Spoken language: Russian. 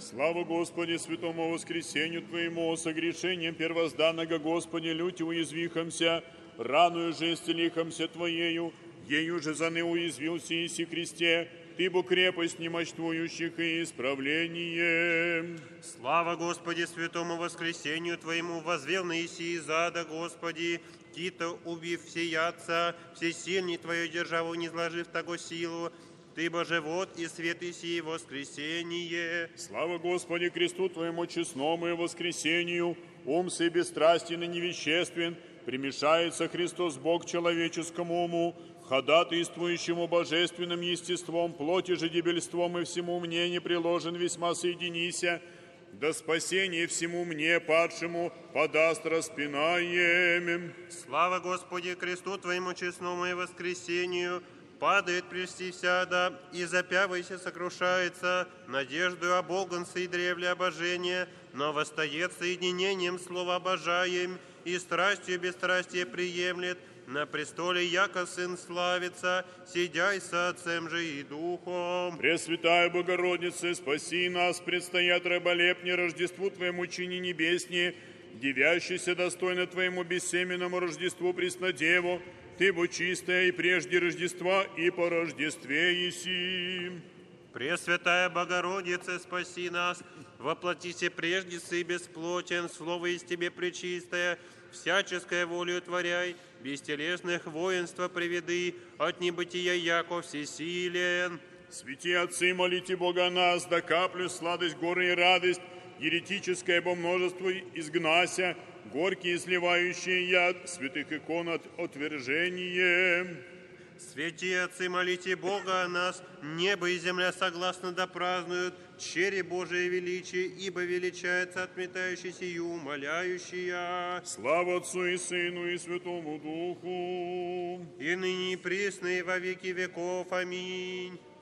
Слава Господи, святому воскресению Твоему, согрешением первозданного Господи, люти уязвихомся, раную же исцелихомся Твоею, ею же заны уязвился Иси Христе, Ты бо крепость немощствующих и исправление. Слава Господи, святому воскресению Твоему, возвел на Иси из ада, Господи, Тита, убив всеядца, всесильный Твою державу, не сложив того силу, Ты, Боже, вот и свет Иси воскресение. Слава Господи, кресту Твоему честному и воскресению, ум сей бесстрастен и невеществен, примешается Христос Бог человеческому уму, ходатайствующему божественным естеством, плоти же дебельством и всему мне не приложен, весьма соединися, да спасение всему мне, падшему, подаст распинаем. Слава Господи, кресту Твоему честному и воскресению, падает прежде всяда, и запявайся сокрушается, надеждою оболганца и древле обожения, но восстает соединением слова обожаем, и страстью бесстрастие приемлет, на престоле яко Сын славится, сидяй со Отцем же и Духом. Пресвятая Богородица, спаси нас, предстоят раболепне Рождеству Твоему чини небеснее, девящийся достойно Твоему бессеменному Рождеству Преснодеву, Ты бо чистая и прежде Рождества, и по Рождестве еси. Пресвятая Богородица, спаси нас, воплотися прежде Сы бесплотен, Слово из Тебе пречистое, всяческое волю творяй, бестелесных воинства приведы, от небытия яко всесилен. Святи Отцы, молите Бога нас, да каплю сладость горы и радость, еретическое бо множество изгнася, горький изливающий яд, святых икон от отвержения. Святи Отцы, молите Бога о нас, небо и земля согласно да празднуют чере Божие величие, ибо величается отметающий сию, умоляющая. Слава Отцу и Сыну и Святому Духу. И ныне и присно и во веки веков. Аминь.